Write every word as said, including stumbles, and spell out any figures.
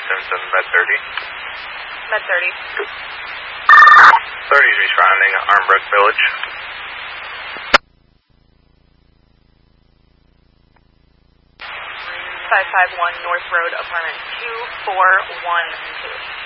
seven seven Med thirty. Med thirty. thirty is responding, Armbrook Village. five five one North Road, apartment two four one two.